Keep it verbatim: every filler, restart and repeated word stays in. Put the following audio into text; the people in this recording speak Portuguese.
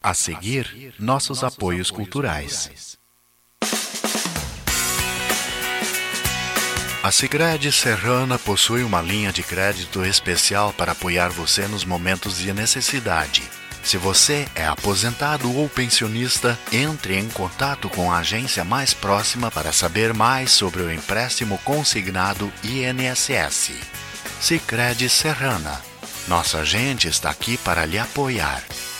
A seguir, nossos apoios culturais. A Sicredi Serrana possui uma linha de crédito especial para apoiar você nos momentos de necessidade. Se você é aposentado ou pensionista, entre em contato com a agência mais próxima para saber mais sobre o empréstimo consignado I N S S. Sicredi Serrana. Nossa gente está aqui para lhe apoiar.